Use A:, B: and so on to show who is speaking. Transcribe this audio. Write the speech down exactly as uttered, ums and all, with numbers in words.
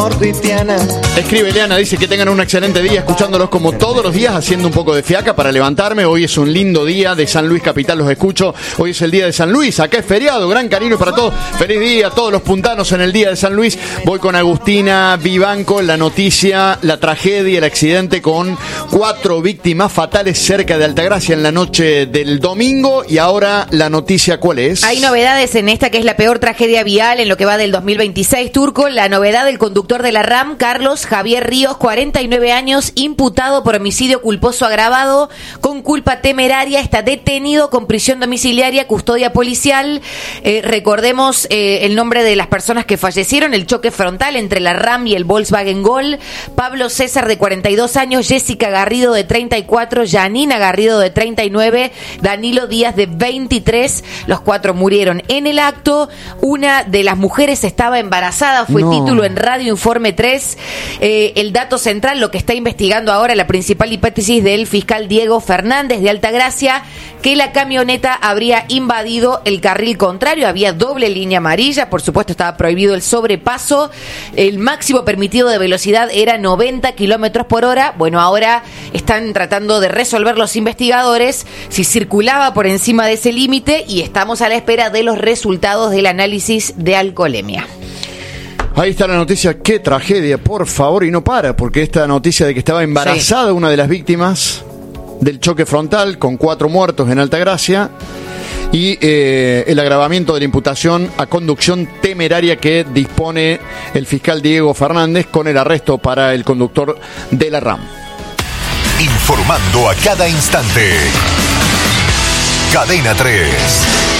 A: Norte-Tiana.
B: Escribe Leana, dice que tengan un excelente día escuchándolos como todos los días, haciendo un poco de fiaca para levantarme. Hoy es un lindo día de San Luis Capital, los escucho. Hoy es el día de San Luis, acá es feriado, gran cariño para todos. Feliz día a todos los puntanos en el día de San Luis. Voy con Agustina Vivanco, la noticia, la tragedia, el accidente con cuatro víctimas fatales cerca de Altagracia en la noche del domingo. Y ahora la noticia, ¿cuál es?
C: Hay novedades en esta que es la peor tragedia vial en lo que va del dos mil veintiséis, Turco. La novedad del conductor de la RAM, Carlos Javier Ríos, cuarenta y nueve años, imputado por homicidio culposo agravado con culpa temeraria, está detenido con prisión domiciliaria, custodia policial. Eh, recordemos eh, el nombre de las personas que fallecieron, el choque frontal entre la RAM y el Volkswagen Gol. Pablo César, de cuarenta y dos años, Jessica Garrido, de treinta y cuatro, Janina Garrido, de treinta y nueve, Danilo Díaz, de veintitrés. Los cuatro murieron en el acto. Una de las mujeres estaba embarazada, fue
B: No.
C: título en Radio Informe tres. Eh, el dato central, lo que está investigando ahora la principal hipótesis del fiscal Diego Fernández de Altagracia, que la camioneta habría invadido el carril contrario, había doble línea amarilla, por supuesto estaba prohibido el sobrepaso, el máximo permitido de velocidad era noventa kilómetros por hora. Bueno, ahora están tratando de resolver los investigadores si circulaba por encima de ese límite y estamos a la espera de los resultados del análisis de alcoholemia.
B: Ahí está la noticia, qué tragedia, por favor, y no para, porque esta noticia de que estaba embarazada
C: Sí.
B: una de las víctimas del choque frontal con cuatro muertos en Altagracia y eh, el agravamiento de la imputación a conducción temeraria que dispone el fiscal Diego Fernández con el arresto para el conductor de la RAM.
D: Informando a cada instante. Cadena tres.